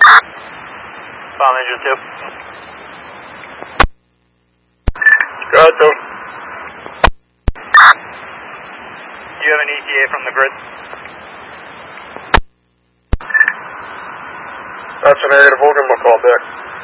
Bomb Ninja 2. Go, Do you have an ETA from the grid? that's a negative. We'll give him a call back.